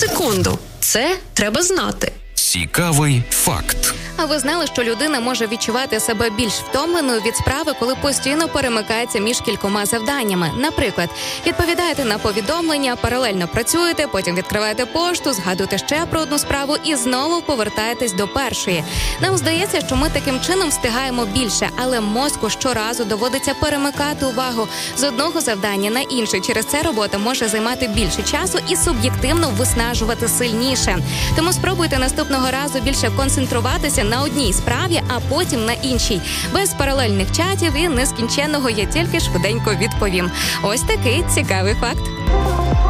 секунду. Це треба знати. Цікавий факт. А ви знали, що людина може відчувати себе більш втомленою від справи, коли постійно перемикається між кількома завданнями? Наприклад, відповідаєте на повідомлення, паралельно працюєте, потім відкриваєте пошту, згадуєте ще про одну справу і знову повертаєтесь до першої. Нам здається, що ми таким чином встигаємо більше, але мозку щоразу доводиться перемикати увагу з одного завдання на інше. Через це робота може займати більше часу і суб'єктивно виснажувати сильніше. Тому спробуйте наступного разу більше концентруватися на одній справі, а потім на іншій. Без паралельних чатів і нескінченного «я тільки швиденько відповім». Ось такий цікавий факт.